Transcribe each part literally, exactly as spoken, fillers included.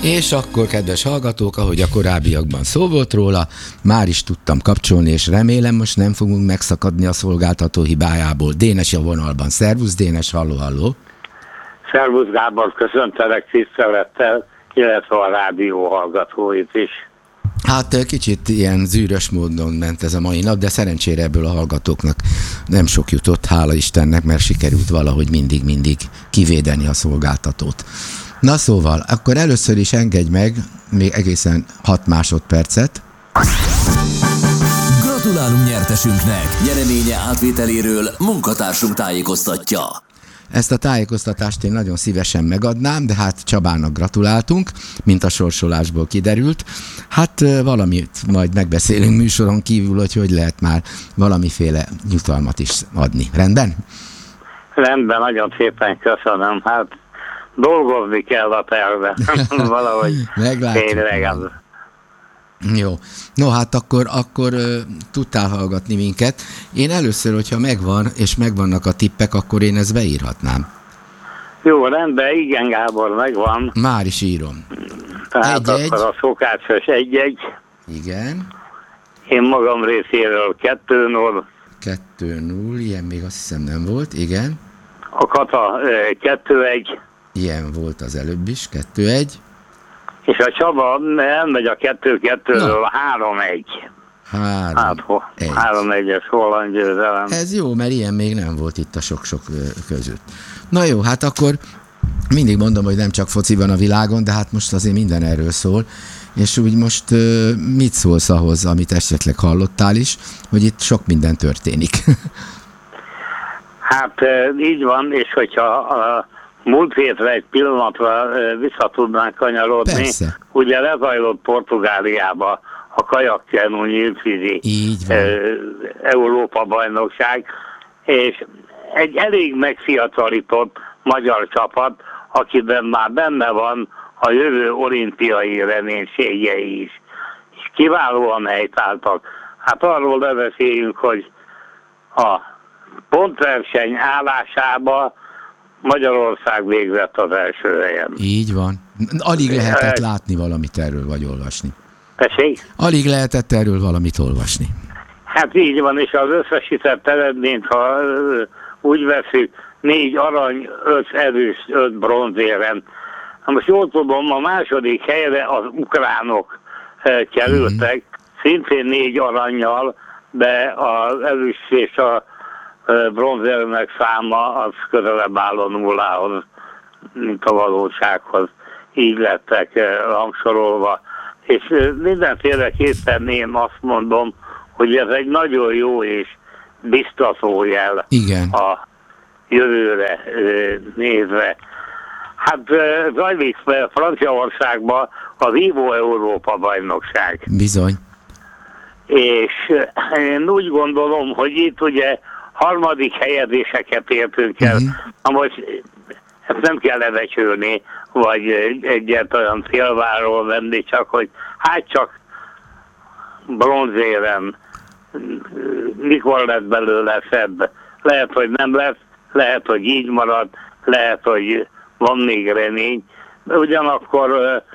És akkor, kedves hallgatók, ahogy a korábbiakban szó volt róla, már is tudtam kapcsolni, és remélem most nem fogunk megszakadni a szolgáltató hibájából. Dénes a vonalban. Szervusz, Dénes, halló, halló. Szervusz, Gábor, köszöntelek tisztelettel, illetve a rádió hallgatóit is. Hát kicsit ilyen zűrös módon ment ez a mai nap, de szerencsére ebből a hallgatóknak nem sok jutott, hála Istennek, mert sikerült valahogy mindig-mindig kivédeni a szolgáltatót. Na szóval, akkor először is engedj meg még egészen hat másodpercet. Gratulálunk nyertesünknek! Nyereménye átvételéről munkatársunk tájékoztatja. Ezt a tájékoztatást én nagyon szívesen megadnám, de hát Csabának gratuláltunk, mint a sorsolásból kiderült. Hát valamit majd megbeszélünk műsoron kívül, hogy hogy lehet már valamiféle jutalmat is adni. Rendben? Rendben, nagyon szépen köszönöm. Hát dolgozni kell a terve. Valahogy tényleg az. Jó. No, hát akkor, akkor uh, tudtál hallgatni minket. Én először, hogyha megvan, és megvannak a tippek, akkor én ezt beírhatnám. Jó, rendben, igen, Gábor, megvan. Már is írom. Tehát egy, akkor egy. A szokásos egy-egy. Igen. Én magam részéről kettő null. kettő null, ilyen még azt hiszem nem volt, igen. A Kata kettő egy. Ilyen volt az előbb is, kettő egy. És a Csaba elmegy a kettő kettőről három egy. három egyes holland győzelem. Ez jó, mert ilyen még nem volt itt a sok-sok között. Na jó, hát akkor mindig mondom, hogy nem csak foci van a világon, de hát most azért minden erről szól. És úgy most mit szólsz ahhoz, amit esetleg hallottál is, hogy itt sok minden történik? Hát így van, és hogyha a múlt hétre egy pillanatra vissza tudnánk kanyarodni. Persze. Ugye lezajlott Portugáliába a kajakkenú nyíltvízi Európa-bajnokság, és egy elég megfiatalított magyar csapat, akiben már benne van a jövő olimpiai reménységei is. És kiválóan helytáltak. Hát arról ne beszéljünk, hogy a pontverseny állásába Magyarország végzett az első helyen. Így van. Alig lehetett látni valamit erről, vagy olvasni. Tessék? Alig lehetett erről valamit olvasni. Hát így van, és az összesített eredményt, ha úgy veszük, négy arany, öt erős, öt bronzérem. Ha most jól tudom, a második helyre az ukránok kerültek, mm-hmm. szintén négy arannyal, de az erős és a bronzérmek száma az közelebb áll a nullához, mint a valósághoz. Így lettek rangsorolva. És mindenféleképpen én azt mondom, hogy ez egy nagyon jó és biztató jel. Igen. A jövőre nézve. Hát zajlik Franciaországban a Vivo Európa bajnokság. Bizony. És én úgy gondolom, hogy itt ugye harmadik helyezéseket értünk el. Uh-huh. Na most ezt nem kell lebecsülni, vagy egyet olyan félváról venni, csak hogy hát csak bronzérem, mikor lesz belőle szebb. Lehet, hogy nem lesz, lehet, hogy így marad, lehet, hogy van még remény. Ugyanakkor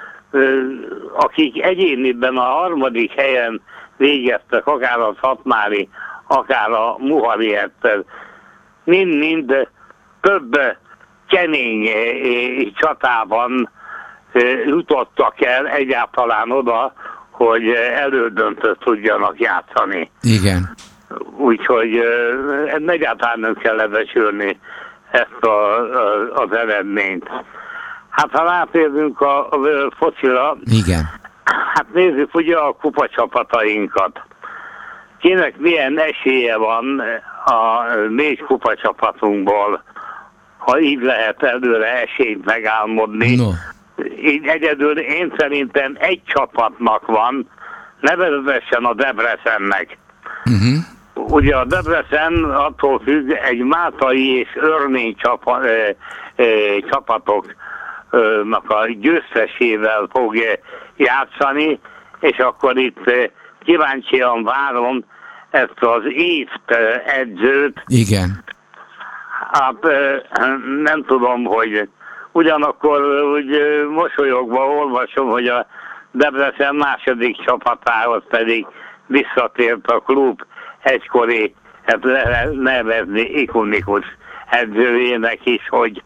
akik egyéniben a harmadik helyen végeztek, akár a Szatmári, akár a Muharriettel, mind-mind több kemény csatában jutottak el egyáltalán oda, hogy elődöntőt tudjanak játszani. Igen. Úgyhogy egyáltalán nem kell lebecsülni ezt a, a, az eredményt. Hát ha rátérünk a, a focira, igen. Hát nézzük ugye a kupacsapatainkat. Kinek milyen esélye van a négy kupacsapatunkból, ha így lehet előre esélyt megálmodni. No. Így egyedül én szerintem egy csapatnak van, nevezetesen a Debrecennek. Uh-huh. Ugye a Debrecen attól függ, egy mátai és örmény csapa, ö, ö, csapatoknak a győztesével fog játszani, és akkor itt kíváncsian várom ezt az észt edzőt. Igen. Hát nem tudom, hogy ugyanakkor úgy mosolyogva olvasom, hogy a Debrecen második csapatához pedig visszatért a klub egykori, hát nevezni ikonikus edzőjének is, hogy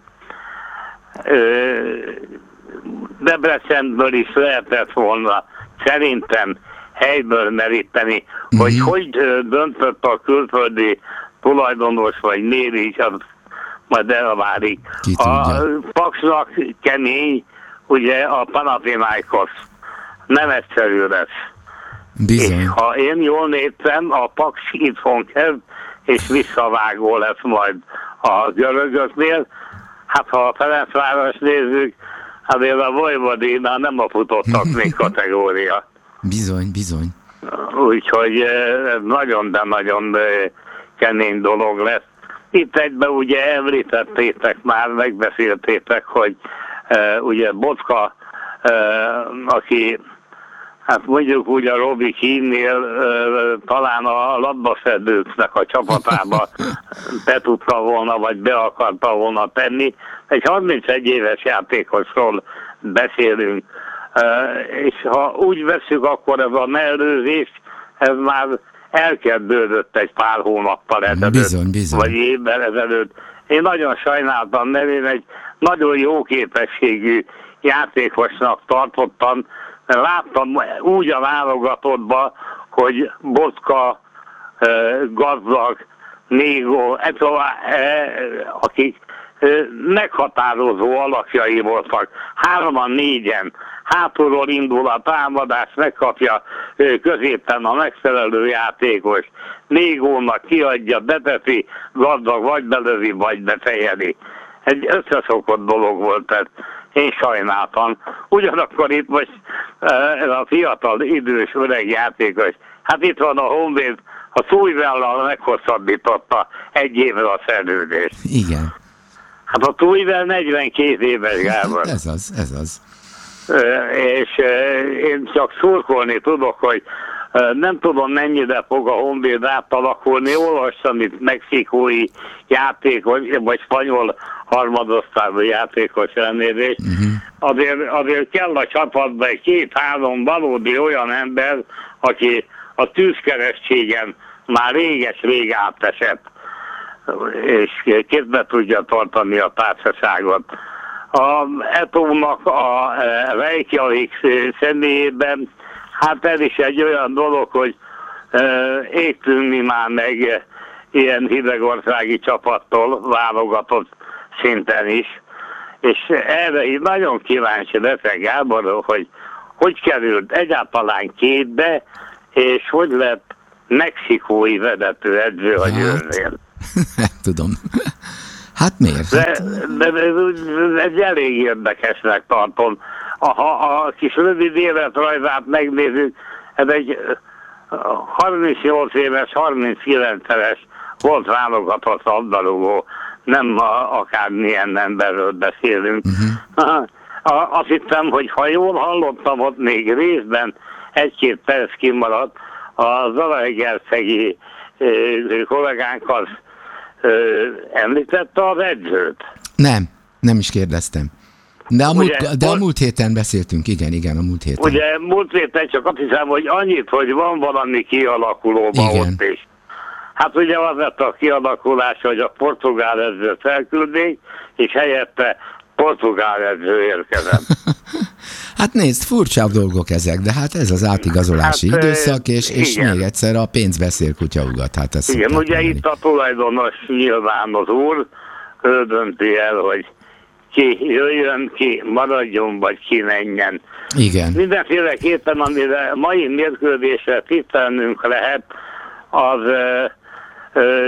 ö, Debrecenből is lehetett volna szerintem helyből meríteni, mm-hmm. hogy hogy döntött a külföldi tulajdonos vagy méri, az majd elválik. A Paksnak kemény, ugye a Panathinaikos nem egyszerű lesz. Bizony. És ha én jól néztem, a Paks itthon kezd, és visszavágó lesz majd a görögöknél. Hát ha a Ferencváros nézzük, azért a Vojvodina nem a futottak még kategória. Bizony, bizony. Úgyhogy ez nagyon, de nagyon kemény dolog lesz. Itt egyben ugye említettétek már, megbeszéltétek, hogy uh, ugye Botka, uh, aki hát mondjuk úgy a Robi Kínnél uh, talán a labdaszedőknek a csapatába be tudta volna, vagy be akarta volna tenni. Egy harmincegy éves játékosról beszélünk, uh, és ha úgy veszük, akkor ez a mellőzés, ez már elkezdődött egy pár hónappal ezelőtt, bizony, bizony. vagy évvel ezelőtt. Én nagyon sajnáltam, mert én egy nagyon jó képességű játékosnak tartottam, mert láttam úgy a válogatottban, hogy Botka, Gazdag, Négó, akik meghatározó alakjai voltak. Hárman, négyen. Hátulról indul a támadás, megkapja középen a megfelelő játékos. Négónak kiadja, beteszi, Gazdag vagy belövi, vagy befejeli. Egy összeszokott dolog volt, tehát én sajnáltam. Ugyanakkor itt most ez a fiatal, idős, öreg játékos, hát itt van a Honvéd, a Tújvellal meghosszabbította egy évvel a szerződést. Igen. Hát a Tújvel negyvenkét éves, Gábor. Ez az, ez az. És én csak szurkolni tudok, hogy nem tudom mennyire fog a Honvéd átalakulni. Olvastam itt mexikói játékos, vagy spanyol harmadosztályú játékos elnézést. Uh-huh. Azért, azért kell a csapatba egy két-három valódi olyan ember, aki a tűzkeresztségen már réges-rég átesett, és kézbe tudja tartani a társaságot. A Etónak a Reykjavik személyében, hát ez is egy olyan dolog, hogy égtünk mi már meg ilyen hidegországi csapattól, válogatott szinten is, és erre így nagyon kíváncsi leszek, Gábor, hogy hogy került egyáltalán képbe, és hogy lett mexikói vezetőedző a Győrnél. Nem tudom. Hát miért? De, de, de ez elég érdekesnek tartom. Ha a kis rövid életrajzát megnézzük, ez egy harmincnyolc éves, harminckilenc éves volt válogatott labdarúgó, nem a, akármilyen emberről beszélünk. Uh-huh. Azt hittem, hogy ha jól hallottam, ott még részben egy-két perc kimaradt, a Zalaegerszegi kollégánk az Ö, említette az edzőt? Nem, nem is kérdeztem. De a, ugye, múlt, de a múlt héten beszéltünk, igen, igen, a múlt héten. Ugye múlt héten csak azt hiszem, hogy annyit, hogy van valami kialakulóban ott is. Hát ugye az lett a kialakulás, hogy a portugál edzőt elküldik, és helyette portugál edző érkezett. Hát nézd, furcsa dolgok ezek, de hát ez az átigazolási hát, időszak, és, és még egyszer a pénz beszél, kutya ugat. Hát ezt igen, ugye mondani. Itt a tulajdonos nyilván az úr, ő dönti el, hogy ki jöjjön, ki maradjon, vagy ki menjen. Igen. Mindenféleképpen, amire mai mérkőzésre tisztelnünk lehet, az ö, ö,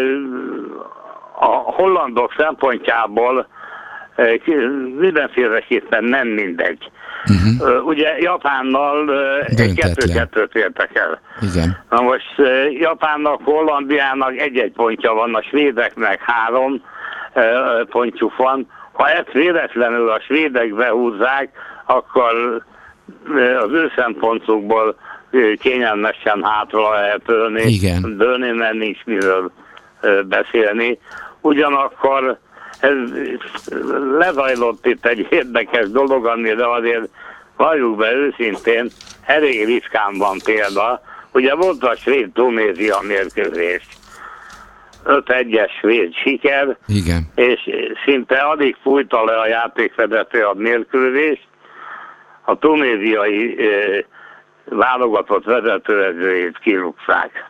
a hollandok szempontjából ö, mindenféleképpen nem mindegy. Uh-huh. Uh, ugye Japánnal uh, egy kettő-kettőt értek el. Igen. Na most uh, Japánnak, Hollandiának egy-egy pontja van, a svédeknek három uh, pontjuk van. Ha ezt véletlenül a svédek behúzzák, akkor uh, az ő szempontukból uh, kényelmesen hátra lehet dőlni, dőlni, mert nincs miről uh, beszélni. Ugyanakkor ez lezajlott itt egy érdekes dolog, amire azért valljuk be őszintén, elég ritkán van példa. Ugye volt a svéd-Tunézia mérkőzés, öt egyes svéd siker, igen. És szinte alig fújta le a játékvezető a mérkőzést, a tunéziai eh, válogatott vezetőedzőjét kirúgták.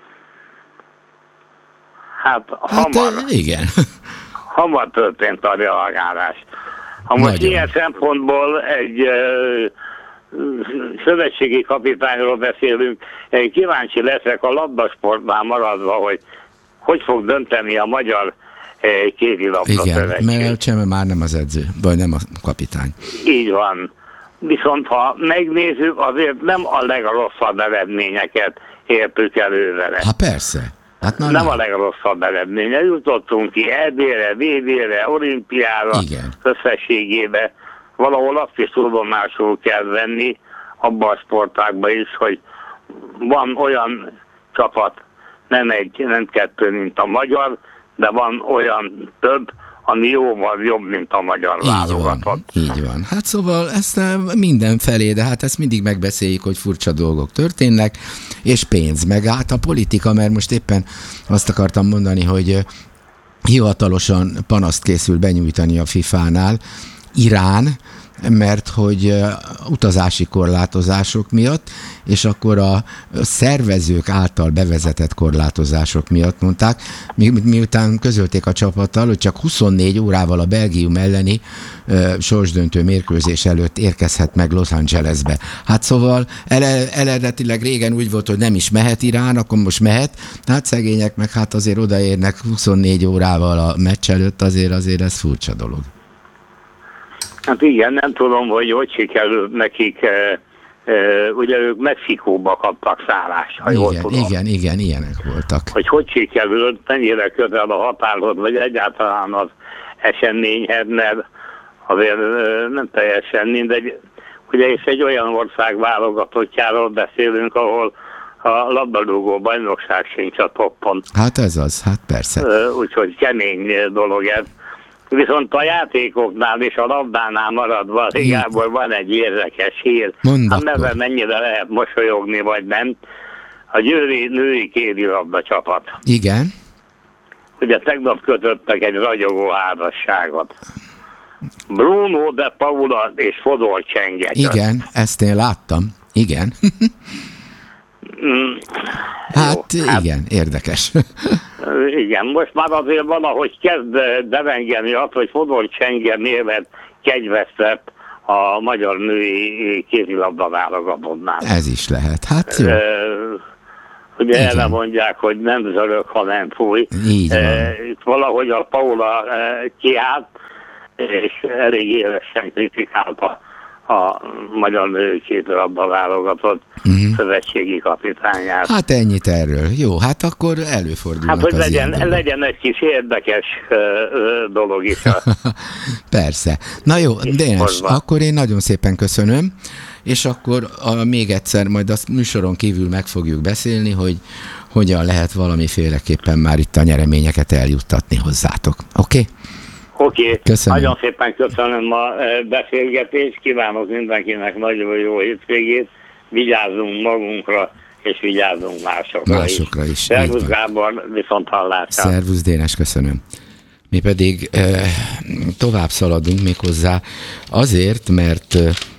Hát, hát hamar, igen. hamar történt a reagálás. Ha most Nagyon. ilyen szempontból egy eh, szövetségi kapitányról beszélünk, én kíváncsi leszek a labdasportnál maradva, hogy hogy fog dönteni a magyar eh, kézilabda szövetség. Igen, mert Cseme már nem az edző, vagy nem a kapitány. Így van. Viszont ha megnézzük, azért nem a legrosszabb eredményeket értük elő vele. Hát persze. Hát na, nem na. a legrosszabb eredménye. Jutottunk ki é bé-re, vé bé-re, olimpiára, igen. összességébe. Valahol azt is tudomásul kell venni abban a sportágban is, hogy van olyan csapat, nem egy, nem kettő, mint a magyar, de van olyan több, ami jóval jobb, mint a magyar válogatott. Így van, így van. Hát szóval ezt mindenfelé, de hát ezt mindig megbeszéljük, hogy furcsa dolgok történnek, és pénz, meg hát a politika, mert most éppen azt akartam mondani, hogy hivatalosan panaszt készül benyújtani a fifánál Irán, mert hogy utazási korlátozások miatt, és akkor a szervezők által bevezetett korlátozások miatt mondták, mi, miután közölték a csapattal, hogy csak huszonnégy órával a Belgium elleni uh, sorsdöntő mérkőzés előtt érkezhet meg Los Angelesbe. Hát szóval ele, eredetileg régen úgy volt, hogy nem is mehet Irán, akkor most mehet, hát szegények meg hát azért odaérnek huszonnégy órával a meccs előtt, azért azért ez furcsa dolog. Hát igen, nem tudom, hogy hogy sikerült nekik, e, e, ugye ők Mexikóba kaptak szállást, ha jól Igen, tudom. igen, igen, ilyenek voltak. Hogy hogy sikerült, mennyire közel a határhoz, vagy egyáltalán az eseményhez, mert azért e, nem teljesen mindegy. Ugye és egy olyan ország válogatottjáról beszélünk, ahol a labdarúgó bajnokság sincs a toppon. Hát ez az, hát persze. E, úgyhogy kemény dolog ez. Viszont a játékoknál és a labdánál maradva, Gábor, van egy érdekes hír. Hát ebben mennyire lehet mosolyogni, vagy nem. A győri női kézilabda csapat. Igen. Ugye tegnap kötöttek egy ragyogó házasságot. Bruno de Paula és Fodor Csenge. Igen, ezt én láttam. Igen. Mm, hát, jó, igen, hát, érdekes. Igen, most már azért valahogy kezd devengeni azt, hogy Fodor Csenge néven kegyvesztett a magyar női kézilabda válogatottnál. Ez is lehet, hát jó. E, ugye igen. Erre mondják, hogy nem zörög, ha nem fúj. Így van. E, itt valahogy a Paula e, kiállt, és elég élesen kritikálta a magyar női kézilabda válogatott uh-huh. szövetségi kapitányát. Hát ennyit erről. Jó, hát akkor előfordulnak hát, hogy az legyen, ilyen legyen egy kis érdekes uh, uh, dolog is. Persze. Na jó, Dénes, akkor én nagyon szépen köszönöm, és akkor a, még egyszer majd azt műsoron kívül meg fogjuk beszélni, hogy hogyan lehet valamiféleképpen már itt a nyereményeket eljuttatni hozzátok. Oké? Okay? Oké, okay. Nagyon szépen köszönöm a beszélgetést, kívánok mindenkinek nagyon jó hétvégét, vigyázzunk magunkra, és vigyázzunk másokra, másokra is. is. Szervusz Gábor, viszont hallásra. Szervusz Dénes, köszönöm. Mi pedig e, tovább szaladunk méghozzá azért, mert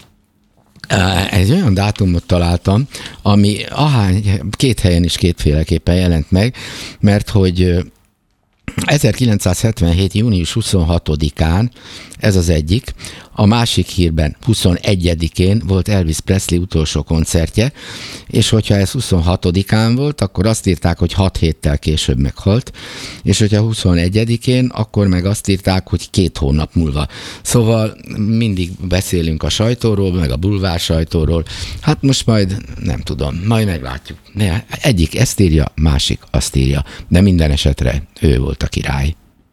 e, egy olyan dátumot találtam, ami ahány, két helyen is kétféleképpen jelent meg, mert hogy ezerkilencszázhetvenhét. június huszonhatodikán, ez az egyik, a másik hírben huszonegyedikén volt Elvis Presley utolsó koncertje, és hogyha ez huszonhatodikán volt, akkor azt írták, hogy hat héttel később meghalt, és hogyha huszonegyedikén, akkor meg azt írták, hogy két hónap múlva. Szóval mindig beszélünk a sajtóról, meg a bulvár sajtóról, hát most majd nem tudom, majd meglátjuk. Egyik ezt írja, másik azt írja, de minden esetre ő volt a király.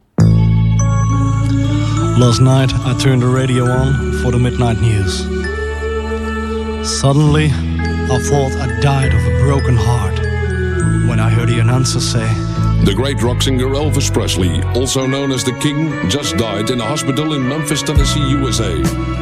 Last night I turned the radio on for the midnight news. Suddenly I thought I died of a broken heart when I heard the announcer say, The great rock singer Elvis Presley, also known as the King, just died in a hospital in Memphis, Tennessee, U S A.